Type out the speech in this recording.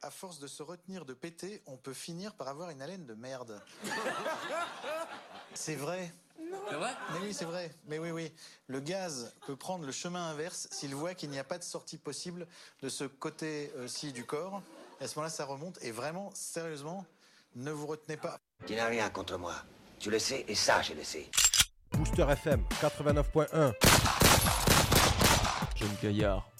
à force de se retenir de péter, on peut finir par avoir une haleine de merde. C'est vrai. C'est vrai ? Mais oui, c'est vrai. Mais oui. Le gaz peut prendre le chemin inverse s'il voit qu'il n'y a pas de sortie possible de ce côté-ci du corps. Et à ce moment-là, ça remonte. Et vraiment, sérieusement, ne vous retenez pas. Tu n'as rien contre moi. Tu le sais et ça, je le sais. Booster FM 89.1. Jeune Gaillard.